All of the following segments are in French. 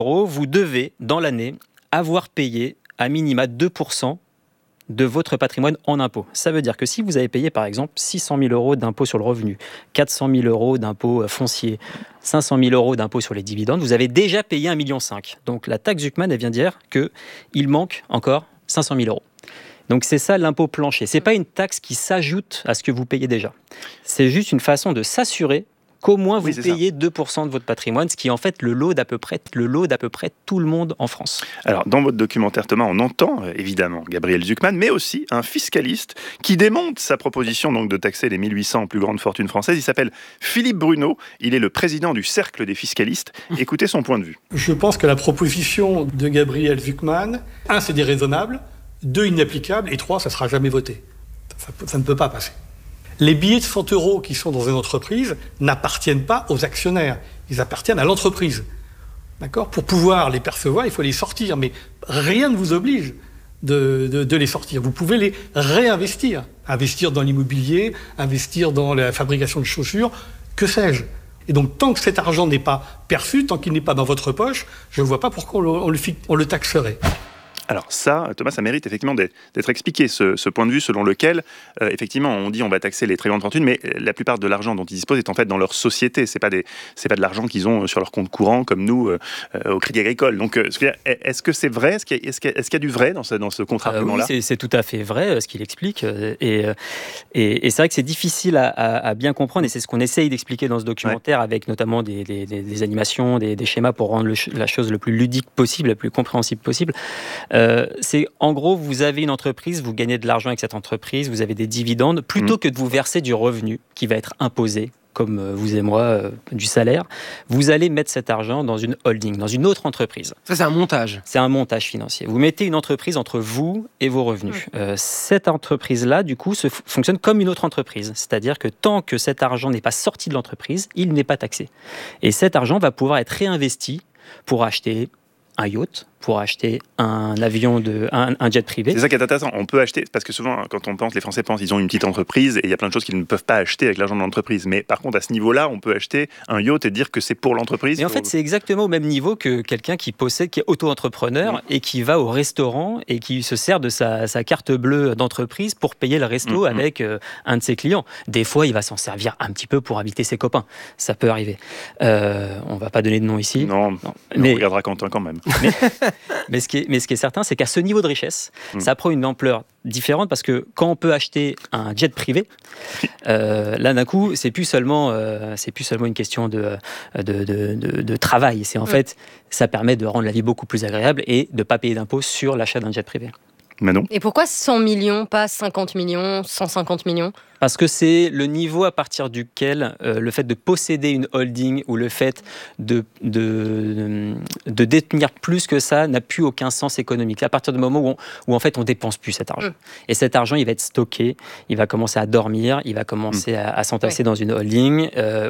euros, vous devez, dans l'année, avoir payé à minima 2% de votre patrimoine en impôts. Ça veut dire que si vous avez payé, par exemple, 600 000 euros d'impôts sur le revenu, 400 000 euros d'impôts fonciers, 500 000 euros d'impôts sur les dividendes, vous avez déjà payé 1,5 million. Donc la taxe Zucman, elle vient dire qu'il manque encore 500 000 euros. Donc c'est ça l'impôt plancher. Ce n'est pas une taxe qui s'ajoute à ce que vous payez déjà. C'est juste une façon de s'assurer qu'au moins vous payez 2% de votre patrimoine, ce qui est en fait le lot d'à peu près tout le monde en France. Alors, dans votre documentaire, Thomas, on entend évidemment Gabriel Zucman, mais aussi un fiscaliste qui démonte sa proposition donc, de taxer les 1800 plus grandes fortunes françaises. Il s'appelle Philippe Bruneau, il est le président du Cercle des fiscalistes. Écoutez son point de vue. Je pense que la proposition de Gabriel Zucman, 1, c'est déraisonnable, 2, inapplicable, et 3, ça ne sera jamais voté. Ça ne peut pas passer. Les billets de 100 euros qui sont dans une entreprise n'appartiennent pas aux actionnaires, ils appartiennent à l'entreprise. D'accord ? Pour pouvoir les percevoir, il faut les sortir, mais rien ne vous oblige de les sortir. Vous pouvez les réinvestir, investir dans l'immobilier, investir dans la fabrication de chaussures, que sais-je. Et donc, tant que cet argent n'est pas perçu, tant qu'il n'est pas dans votre poche, je ne vois pas pourquoi on le taxerait. Alors ça, Thomas, ça mérite effectivement d'être expliqué, ce point de vue selon lequel, effectivement, on dit on va taxer les très grandes fortunes, mais la plupart de l'argent dont ils disposent est en fait dans leur société. C'est pas de l'argent qu'ils ont sur leur compte courant, comme nous, au Crédit Agricole. Donc, est-ce que c'est vrai ? Est-ce qu'il y a du vrai dans ce contre-argument-là ? Oui, c'est tout à fait vrai, ce qu'il explique. Et c'est vrai que c'est difficile à bien comprendre, et c'est ce qu'on essaye d'expliquer dans ce documentaire, avec notamment des animations, des schémas pour rendre la chose le plus ludique possible, la plus compréhensible possible. C'est en gros, vous avez une entreprise, vous gagnez de l'argent avec cette entreprise, vous avez des dividendes, plutôt que de vous verser du revenu qui va être imposé, comme vous et moi, du salaire, vous allez mettre cet argent dans une holding, dans une autre entreprise. Ça, c'est un montage. C'est un montage financier. Vous mettez une entreprise entre vous et vos revenus. Cette entreprise-là, du coup, fonctionne comme une autre entreprise. C'est-à-dire que tant que cet argent n'est pas sorti de l'entreprise, il n'est pas taxé. Et cet argent va pouvoir être réinvesti pour acheter un yacht, pour acheter un avion, un jet privé. C'est ça qui est intéressant. On peut acheter, parce que souvent, quand les Français pensent qu'ils ont une petite entreprise et il y a plein de choses qu'ils ne peuvent pas acheter avec l'argent de l'entreprise. Mais par contre, à ce niveau-là, on peut acheter un yacht et dire que c'est pour l'entreprise. Et en fait, c'est exactement au même niveau que quelqu'un qui est auto-entrepreneur et qui va au restaurant et qui se sert de sa carte bleue d'entreprise pour payer le resto avec un de ses clients. Des fois, il va s'en servir un petit peu pour inviter ses copains. Ça peut arriver. On ne va pas donner de nom ici. Non, mais on regardera Quentin quand même. Mais ce qui est certain, c'est qu'à ce niveau de richesse, ça prend une ampleur différente, parce que quand on peut acheter un jet privé, là d'un coup, c'est plus seulement une question de travail. C'est en fait, ça permet de rendre la vie beaucoup plus agréable et de ne pas payer d'impôts sur l'achat d'un jet privé. Manon ? Et pourquoi 100 millions, pas 50 millions, 150 millions ? Parce que c'est le niveau à partir duquel le fait de posséder une holding ou le fait de détenir plus que ça n'a plus aucun sens économique. À partir du moment où en fait on dépense plus cet argent. Et cet argent, il va être stocké, il va commencer à dormir, il va commencer à s'entasser dans une holding.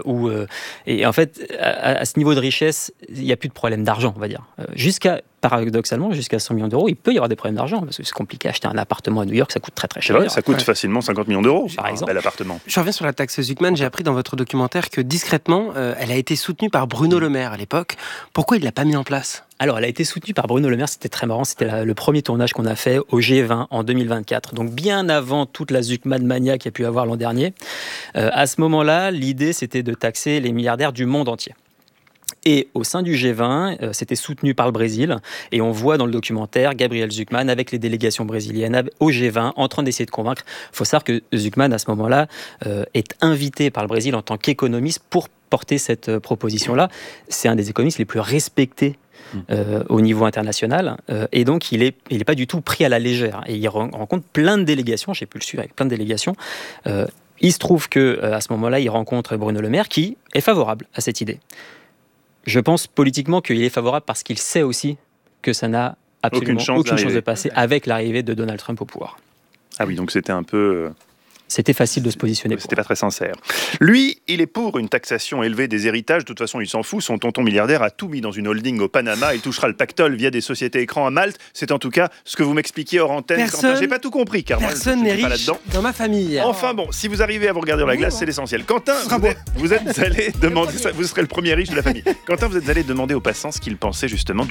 Et en fait, à ce niveau de richesse, il n'y a plus de problème d'argent, on va dire. Paradoxalement, jusqu'à 100 millions d'euros, il peut y avoir des problèmes d'argent, parce que c'est compliqué à acheter un appartement à New York, ça coûte très très cher. C'est vrai, ça coûte facilement 50 millions d'euros, par exemple. Un bel appartement. Je reviens sur la taxe Zucman. J'ai appris dans votre documentaire que discrètement, elle a été soutenue par Bruno Le Maire à l'époque. Pourquoi il ne l'a pas mis en place ? Alors, elle a été soutenue par Bruno Le Maire, c'était très marrant, c'était le premier tournage qu'on a fait au G20 en 2024, donc bien avant toute la Zucman mania qu'il y a pu avoir l'an dernier. À ce moment-là, l'idée, c'était de taxer les milliardaires du monde entier. Et au sein du G20, c'était soutenu par le Brésil. Et on voit dans le documentaire Gabriel Zucman avec les délégations brésiliennes au G20 en train d'essayer de convaincre. Il faut savoir que Zucman, à ce moment-là, est invité par le Brésil en tant qu'économiste pour porter cette proposition-là. C'est un des économistes les plus respectés au niveau international. Et donc, il est pas du tout pris à la légère. Et il rencontre plein de délégations. J'ai pu le suivre avec plein de délégations. Il se trouve qu'à ce moment-là, il rencontre Bruno Le Maire qui est favorable à cette idée. Je pense politiquement qu'il est favorable parce qu'il sait aussi que ça n'a absolument aucune chance de passer avec l'arrivée de Donald Trump au pouvoir. Ah oui, donc c'était un peu c'était facile de se positionner. C'était pas très sincère. Lui, il est pour une taxation élevée des héritages. De toute façon, il s'en fout. Son tonton milliardaire a tout mis dans une holding au Panama. Il touchera le pactole via des sociétés écrans à Malte. C'est en tout cas ce que vous m'expliquiez hors antenne. Quentin. J'ai pas tout compris, car personne n'est riche dans ma famille. Enfin bon, si vous arrivez à vous regarder dans la glace, c'est l'essentiel. Quentin, vous êtes allé demander, vous serez le premier riche de la famille. Quentin, vous êtes allé demander aux passants ce qu'ils pensaient justement